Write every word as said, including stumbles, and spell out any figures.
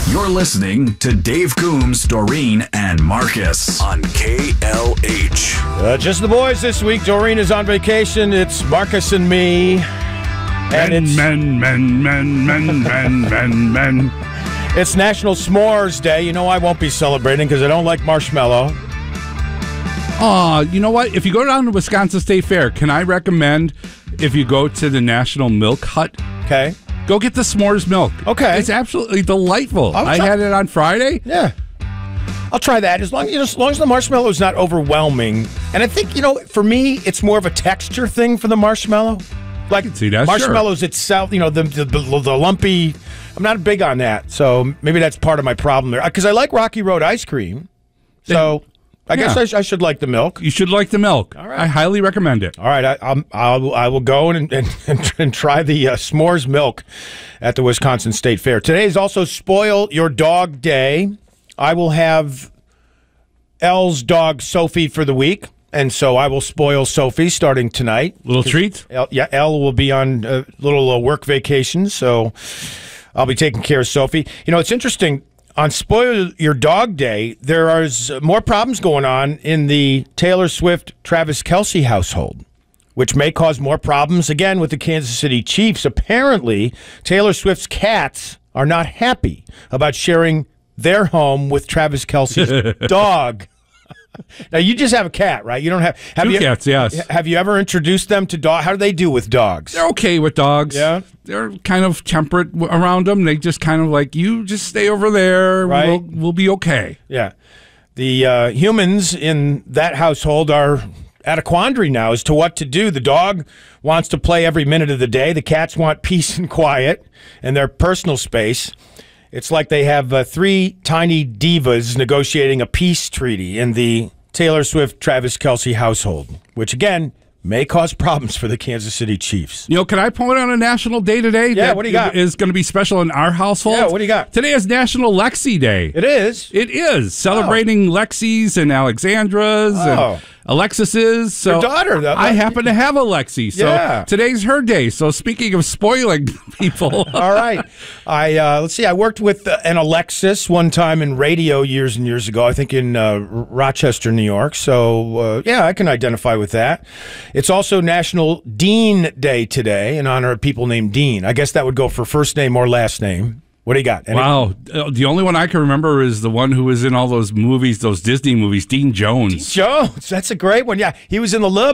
You're listening to Dave Coombs, Doreen, and Marcus on K L H. Uh, just the boys this week. Doreen is on vacation. It's Marcus and me. And men, it's, men, men, men, men, men, men, men. It's National S'mores Day. You know I won't be celebrating because I don't like marshmallow. Oh, you know what? If you go down to Wisconsin State Fair, can I recommend if you go to the National Milk Hut? Okay. Go get the s'mores milk. Okay. It's absolutely delightful. I'll I try- had it on Friday. Yeah. I'll try that as long, you know, as long as the marshmallow is not overwhelming. And I think, you know, for me, it's more of a texture thing for the marshmallow. Like see that, marshmallows sure. itself, you know, the, the the the lumpy. I'm not big on that, so maybe that's part of my problem there. Because I like Rocky Road ice cream, so I guess yeah. I, sh- I should like the milk. You should like the milk. All right. I highly recommend it. All right, I, I'm, I'll I will go and and, and, and try the uh, s'mores milk at the Wisconsin State Fair. Today is also Spoil Your Dog Day. I will have Elle's dog Sophie for the week. And so I will spoil Sophie starting tonight. Little treat? Elle, yeah, Elle will be on a little uh, work vacation, so I'll be taking care of Sophie. You know, it's interesting. On Spoil Your Dog Day, there is more problems going on in the Taylor Swift, Travis Kelce household, which may cause more problems, again, with the Kansas City Chiefs. Apparently, Taylor Swift's cats are not happy about sharing their home with Travis Kelce's dog. Now, you just have a cat, right? You don't have... have Two you, cats, yes. Have you ever introduced them to dogs? How do they do with dogs? They're okay with dogs. Yeah? They're kind of temperate w- around them. They just kind of like, you just stay over there. Right. We'll, we'll be okay. Yeah. The uh, humans in that household are at a quandary now as to what to do. The dog wants to play every minute of the day. The cats want peace and quiet and their personal space. It's like they have uh, three tiny divas negotiating a peace treaty in the Taylor Swift, Travis Kelce household, which, again, may cause problems for the Kansas City Chiefs. You know, can I point out a national day today? Yeah, that what do you got? Is going to be special in our household. Yeah, what do you got? Today is National Lexi Day. It is? It is. Celebrating oh. Lexis and Alexandras oh. and Alexises. So Your daughter, though. I happen to have a Lexi. So yeah. today's her day. So speaking of spoiling people. All right. I uh, let's see. I worked with uh, an Alexis one time in radio years and years ago, I think in uh, Rochester, New York. So, uh, yeah, I can identify with that. It's also National Dean Day today in honor of people named Dean. I guess that would go for first name or last name. What do you got? Any- Wow. Uh, the only one I can remember is the one who was in all those movies, those Disney movies, Dean Jones. Dean Jones. That's a great one. Yeah, he was in the Love